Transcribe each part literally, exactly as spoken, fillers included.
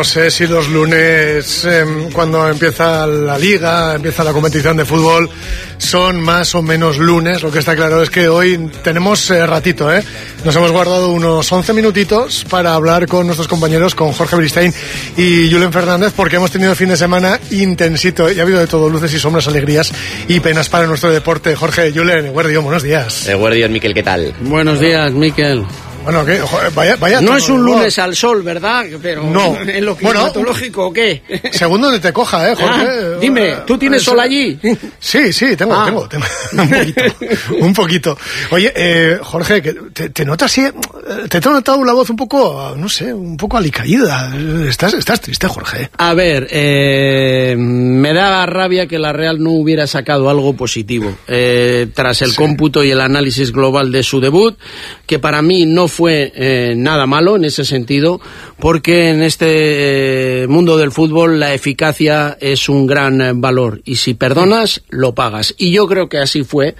no sé si los lunes, eh, cuando empieza la liga, empieza la competición de fútbol, son más o menos lunes. Lo que está claro es que hoy tenemos eh, ratito, ¿eh? Nos hemos guardado unos once minutitos para hablar con nuestros compañeros, con Jorge Beristain y Julen Fernández, porque hemos tenido fin de semana intensito y ha habido de todo, luces y sombras, alegrías y penas para nuestro deporte. Jorge, Julen, Eguerdio, buenos días. Eguerdio, Miquel, ¿qué tal? Buenos días, Miquel. Bueno, ¿qué? Vaya, vaya no todo, es un ¿no? lunes al sol, ¿verdad? Pero no. ¿En lo climatológico o qué? Según donde te coja, ¿eh, Jorge? Ah, dime, ¿tú tienes sol allí? Sí, sí, tengo, ah. tengo, tengo. Un poquito, un poquito. Oye, eh, Jorge, que te, te notas así, te he notado la voz un poco, no sé, un poco alicaída. Estás, estás triste, Jorge. A ver, eh, me da rabia que la Real no hubiera sacado algo positivo eh, tras el sí. cómputo y el análisis global de su debut, que para mí no fue eh, nada malo en ese sentido, porque en este mundo del fútbol la eficacia es un gran valor y si perdonas, lo pagas. Y yo creo que así fue,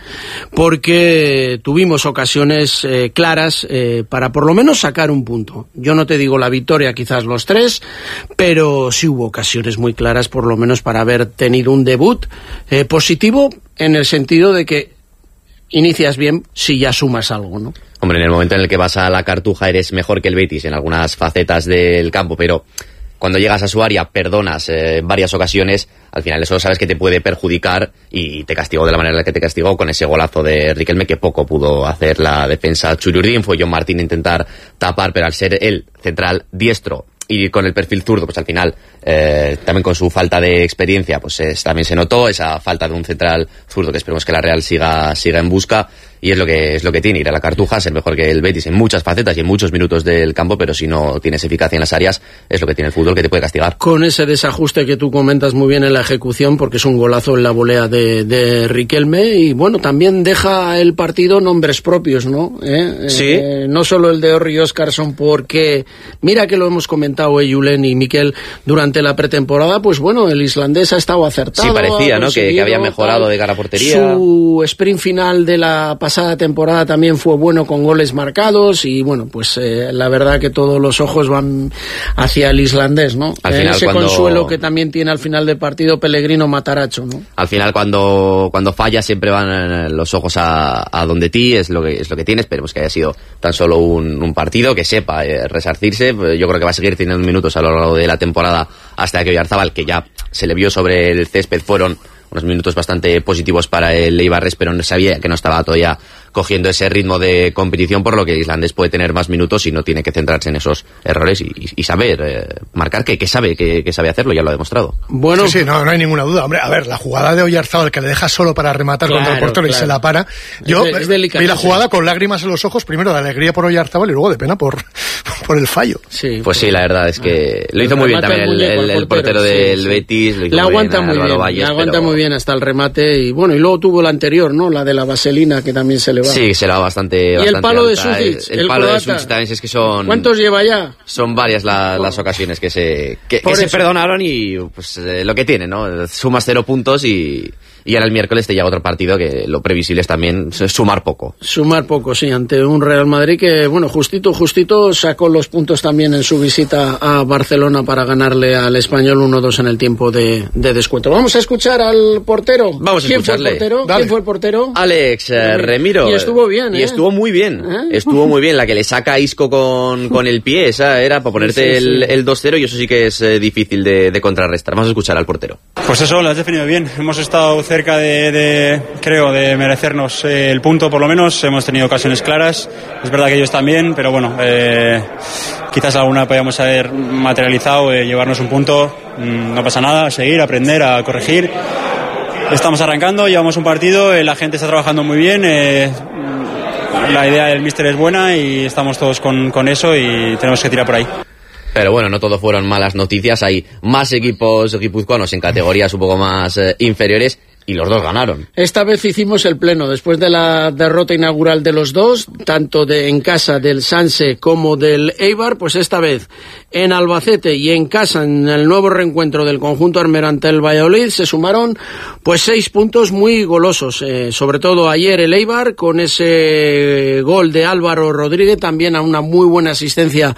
porque tuvimos ocasiones eh, claras eh, para por lo menos sacar un punto. Yo no te digo la victoria, quizás los tres, pero sí hubo ocasiones muy claras, por lo menos para haber tenido un debut eh, positivo, en el sentido de que inicias bien si ya sumas algo, ¿no? Hombre, en el momento en el que vas a la Cartuja eres mejor que el Betis en algunas facetas del campo, pero cuando llegas a su área perdonas eh, en varias ocasiones, al final eso sabes que te puede perjudicar y te castigó de la manera en la que te castigó con ese golazo de Riquelme, que poco pudo hacer la defensa Churiurdín. Fue John Martín a intentar tapar, pero al ser él central diestro y con el perfil zurdo, pues al final eh, también con su falta de experiencia pues es, también se notó esa falta de un central zurdo, que esperemos que la Real siga siga en busca, y es lo que es lo que tiene ir a la Cartuja, ser mejor que el Betis en muchas facetas y en muchos minutos del campo, pero si no tienes eficacia en las áreas, es lo que tiene el fútbol, que te puede castigar. Con ese desajuste que tú comentas muy bien en la ejecución, porque es un golazo en la volea de, de Riquelme, y bueno, también deja el partido nombres propios, ¿no? ¿Eh? Sí. Eh, no solo el de Orri Óscarsson, porque mira que lo hemos comentado eh, Julen y Miquel durante la pretemporada, pues bueno, el islandés ha estado acertado. Sí, parecía, ¿no? Que, que había mejorado de cara a portería. Su sprint final de la pasada temporada también fue bueno, con goles marcados, y bueno, pues eh, la verdad que todos los ojos van hacia el islandés, ¿no? Al final, ese cuando... consuelo que también tiene al final del partido Pellegrino Mataracho, ¿no? Al final cuando cuando falla siempre van los ojos a, a donde ti, es lo que es lo que tiene. Esperemos que haya sido tan solo un, un partido, que sepa eh, resarcirse. Yo creo que va a seguir teniendo minutos a lo largo de la temporada hasta que Oyarzabal, que ya se le vio sobre el césped, fueron unos minutos bastante positivos para el Eibarres, pero no sabía que no estaba todavía cogiendo ese ritmo de competición, por lo que el islandés puede tener más minutos y no tiene que centrarse en esos errores y, y saber eh, marcar, que, que sabe que, que sabe hacerlo, ya lo ha demostrado. Bueno, sí, sí, no, no hay ninguna duda. Hombre, a ver, la jugada de Oyarzabal, que le deja solo para rematar claro, contra el portero claro. y se la para. Yo es, es vi la jugada con lágrimas en los ojos, primero de alegría por Oyarzabal y luego de pena por, por el fallo. Sí, pues sí, la verdad es que lo hizo muy bien también el, el, el portero, portero del sí, Betis, lo hizo la muy aguanta bien, muy Álvaro bien, Valles, la aguanta pero... muy bien hasta el remate, y bueno, y luego tuvo la anterior, ¿no? La de la vaselina, que también se le va. Sí, se le va bastante. Y bastante el palo alta. de Sucic, el, el, el palo croata. de Sucic también, es que son. ¿Cuántos lleva ya? Son varias la, las ocasiones que se que, que se perdonaron, y pues eh, lo que tiene, ¿no? Sumas cero puntos y y ahora el miércoles te llega otro partido que lo previsible es también sumar poco. Sumar poco, sí, ante un Real Madrid que, bueno, justito, justito sacó los puntos también en su visita a Barcelona para ganarle al Español uno dos en el tiempo de, de descuento. Vamos a escuchar al portero. Vamos a ¿Quién escucharle. Fue el portero? ¿Quién fue el portero? Alex eh, Remiro. Y estuvo bien, ¿eh? Y estuvo muy bien. ¿Eh? Estuvo muy bien. La que le saca a Isco con, con el pie, esa era para ponerte sí, sí, el, sí. el dos cero, y eso sí que es eh, difícil de, de contrarrestar. Vamos a escuchar al portero. Pues eso, lo has definido bien. Hemos estado cerca de, de creo, de merecernos eh, el punto, por lo menos. Hemos tenido ocasiones claras. Es verdad que ellos también, pero bueno, eh, quizás alguna podíamos haber materializado, eh, llevarnos un punto. Mm, no pasa nada, a seguir, a aprender, a corregir. Estamos arrancando, llevamos un partido, eh, la gente está trabajando muy bien, eh, la idea del míster es buena y estamos todos con, con eso y tenemos que tirar por ahí. Pero bueno, no todo fueron malas noticias, hay más equipos guipuzcoanos en categorías un poco más eh, inferiores Y los dos ganaron. Esta vez hicimos el pleno, después de la derrota inaugural de los dos, tanto de en casa del Sanse como del Eibar, pues esta vez en Albacete y en casa, en el nuevo reencuentro del conjunto armero ante el Valladolid, se sumaron pues seis puntos muy golosos, eh, sobre todo ayer el Eibar, con ese gol de Álvaro Rodríguez, también a una muy buena asistencia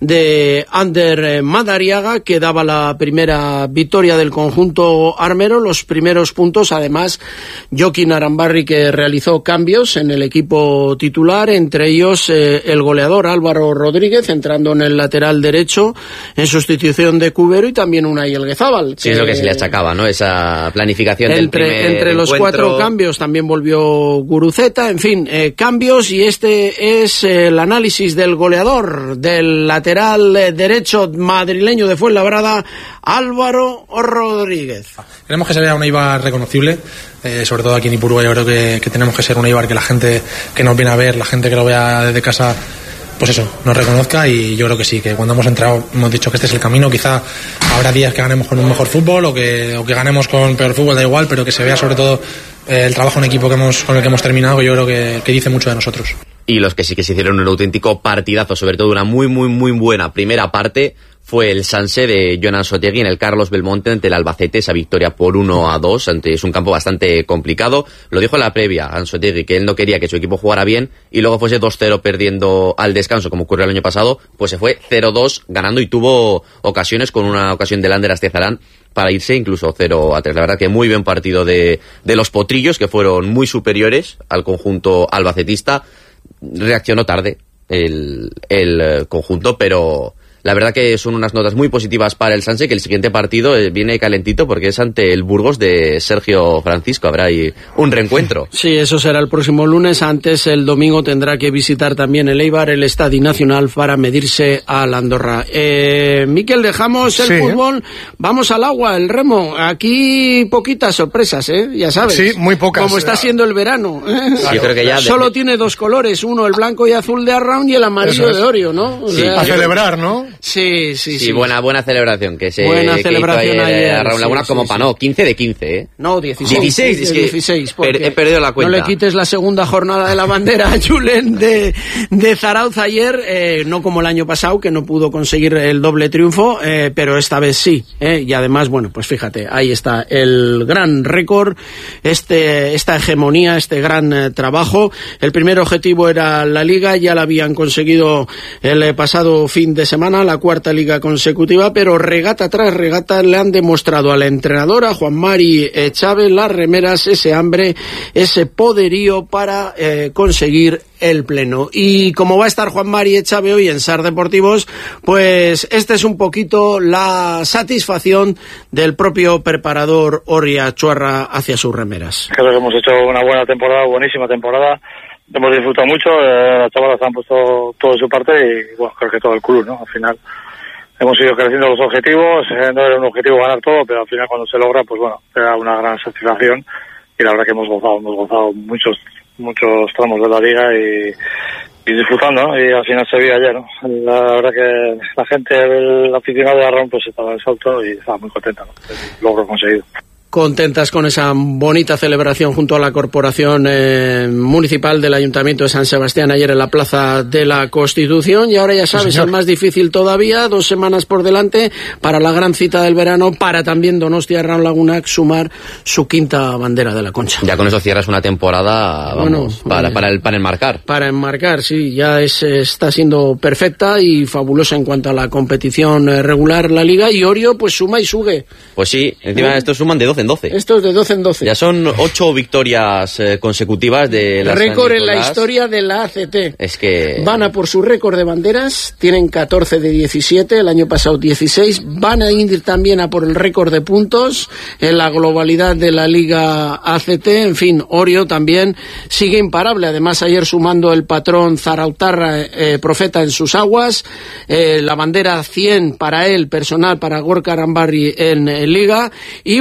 de Ander Madariaga, que daba la primera victoria del conjunto armero, los primeros puntos. Además, Joaquín Arambarri, que realizó cambios en el equipo titular, entre ellos eh, el goleador Álvaro Rodríguez, entrando en el lateral derecho en sustitución de Cubero, y también Unai Elguezábal. Sí, es lo que se le achacaba, ¿no? Esa planificación del entre, primer entre los encuentro. Cuatro cambios también volvió Guruceta, en fin, eh, cambios, y este es el análisis del goleador, del lateral derecho madrileño de Fuenlabrada, Álvaro Rodríguez. Queremos que se vea un Eibar reconocible, eh, sobre todo aquí en Ipurúa. Yo creo que, que tenemos que ser un Eibar que la gente que nos viene a ver, la gente que lo vea desde casa, pues eso, nos reconozca, y yo creo que sí, que cuando hemos entrado hemos dicho que este es el camino. Quizá habrá días que ganemos con un mejor fútbol o que, o que ganemos con peor fútbol, da igual, pero que se vea sobre todo eh, el trabajo en equipo que hemos, con el que hemos terminado, que yo creo que, que dice mucho de nosotros. Y los que sí que se hicieron un auténtico partidazo, sobre todo una muy, muy, muy buena primera parte, fue el Sanse de Jon Ansotegui en el Carlos Belmonte ante el Albacete, esa victoria por uno a dos, ante, es un campo bastante complicado. Lo dijo en la previa Ansotegui, que él no quería que su equipo jugara bien y luego fuese dos cero perdiendo al descanso, como ocurrió el año pasado, pues se fue cero dos ganando, y tuvo ocasiones, con una ocasión de Lander Astezarán para irse incluso cero a tres. La verdad que muy buen partido de, de los potrillos, que fueron muy superiores al conjunto albacetista. Reaccionó tarde el, el conjunto, pero la verdad que son unas notas muy positivas para el Sanse, que el siguiente partido viene calentito porque es ante el Burgos de Sergio Francisco. Habrá ahí un reencuentro. Sí, eso será el próximo lunes. Antes, el domingo tendrá que visitar también el Eibar el Estadio Nacional para medirse al Andorra. Eh, Miquel, dejamos el sí, fútbol, ¿eh? Vamos al agua, el remo. Aquí poquitas sorpresas, ¿eh? Ya sabes. Sí, muy pocas. Como está siendo el verano. Sí, yo creo que ya solo de... tiene dos colores, uno el blanco y azul de Arround y el amarillo es. de Orio, ¿no? O sí, sea, a celebrar, ¿no? Sí, sí, sí. Sí, buena, buena celebración. Que se buena que celebración hizo ayer, ayer. Raúl Laguna, sí, como sí, para no, quince de quince, ¿eh? No, dieciséis. dieciséis, es que dieciséis, per, he perdido la cuenta. No le quites la segunda jornada de la bandera a Julen de, de Zarauz ayer, eh, no como el año pasado, que no pudo conseguir el doble triunfo, eh, pero esta vez sí, eh, y además, bueno, pues fíjate, ahí está el gran récord, este, esta hegemonía, este gran eh, trabajo. El primer objetivo era la Liga, ya la habían conseguido el eh, pasado fin de semana, la cuarta Liga consecutiva, pero regata tras regata le han demostrado a la entrenadora Juan Mari eh, Chávez las remeras, ese hambre, ese poderío para eh, conseguir el pleno. Y como va a estar Juan Mari Echave hoy en S A R Deportivos, pues esta es un poquito la satisfacción del propio preparador Oria Chuarra hacia sus remeras. Creo que hemos hecho una buena temporada, buenísima temporada, hemos disfrutado mucho, eh, las chavalas han puesto todo de su parte y bueno, creo que todo el club, ¿no? Al final hemos ido creciendo los objetivos, eh, no era un objetivo ganar todo, pero al final cuando se logra, pues bueno, te da una gran satisfacción y la verdad que hemos gozado, hemos gozado muchos muchos tramos de la liga y, y disfrutando, ¿no? Y al final se vio ayer, ¿no? La verdad que la gente, el aficionado de Arrón, pues estaba en salto y estaba muy contenta, ¿no? El logro conseguido. Contentas con esa bonita celebración junto a la corporación eh, municipal del Ayuntamiento de San Sebastián ayer en la Plaza de la Constitución, y ahora ya sabes, sí, es más difícil todavía, dos semanas por delante para la gran cita del verano, para también Donostia Raúl Laguna sumar su quinta bandera de la Concha. Ya con eso cierras una temporada, vamos, bueno, para, eh, para, el, para enmarcar. Para enmarcar, sí, ya es, está siendo perfecta y fabulosa en cuanto a la competición eh, regular, la Liga, y Orio pues suma y sube. Pues sí, encima estos suman de doce en doce. Esto es de doce en doce. Ya son ocho victorias eh, consecutivas de las récord en la historia de la A C T. Es que van a por su récord de banderas, tienen catorce de diecisiete, el año pasado dieciséis, van a ir también a por el récord de puntos en la globalidad de la Liga A C T. En fin, Orio también sigue imparable, además ayer sumando el patrón Zarautarra, eh, profeta en sus aguas, eh, la bandera cien para él, personal para Gorka Arambarri en, en Liga, y bueno,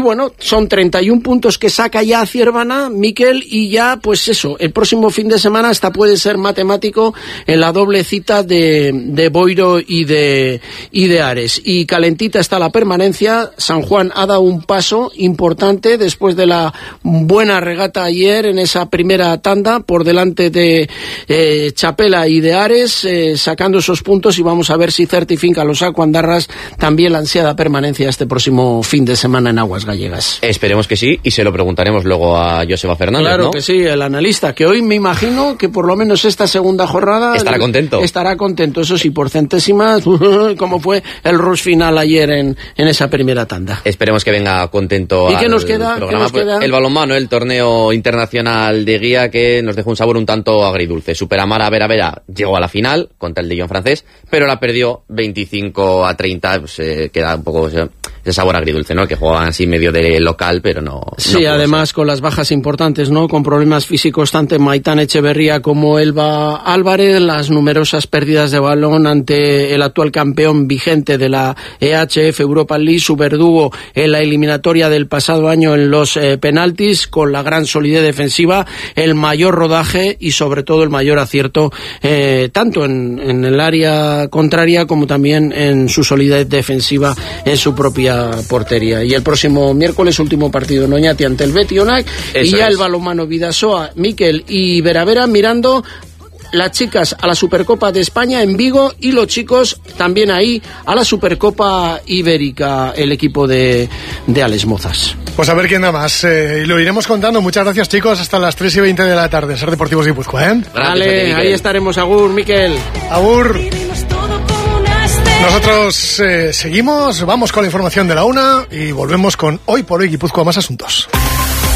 son treinta y un puntos que saca ya Ciervana, Miquel, y ya, pues eso, el próximo fin de semana hasta puede ser matemático en la doble cita de, de Boiro y de, y de Ares. Y calentita está la permanencia. San Juan ha dado un paso importante después de la buena regata ayer en esa primera tanda por delante de eh, Chapela y de Ares, eh, sacando esos puntos, y vamos a ver si certifica los Acuandarras también la ansiada permanencia este próximo fin de semana en aguas gallegas. Esperemos que sí, y se lo preguntaremos luego a Joseba Fernández, claro, ¿no? Que sí, el analista, que hoy me imagino que por lo menos esta segunda jornada estará contento. Estará contento, eso sí, por centésimas, como fue el rush final ayer en, en esa primera tanda. Esperemos que venga contento. ¿Y qué nos queda? Programa. ¿Qué nos queda? Pues el balonmano, el torneo internacional de guía, que nos dejó un sabor un tanto agridulce. Superamara Vera Vera llegó a la final contra el Lyon francés, pero la perdió veinticinco a treinta, pues, eh, queda un poco ese, ese sabor agridulce, ¿no? Que jugaban así medio de local, pero no. Sí, no además ser. Con las bajas importantes, ¿no? Con problemas físicos tanto Maitán Echeverría como Elba Álvarez, las numerosas pérdidas de balón ante el actual campeón vigente de la E H F Europa League, su verdugo en la eliminatoria del pasado año en los eh, penaltis, con la gran solidez defensiva, el mayor rodaje y sobre todo el mayor acierto, eh, tanto en, en el área contraria como también en su solidez defensiva en su propia portería. Y el próximo miércoles, último partido en Oñati ante el Betionac, y ya es. El balonmano Vidasoa, Miquel y Vera Vera mirando las chicas a la Supercopa de España en Vigo, y los chicos también ahí a la Supercopa Ibérica, el equipo de, de Alex Mozas. Pues a ver quién da más, eh, y lo iremos contando. Muchas gracias, chicos, hasta las tres y veinte de la tarde, Ser Deportivos Guipúzcoa, ¿eh? Vale, ahí estaremos. Agur, Miquel. Agur. Nosotros eh, seguimos, vamos con la información de la una y volvemos con Hoy por Hoy Guipúzcoa, más asuntos.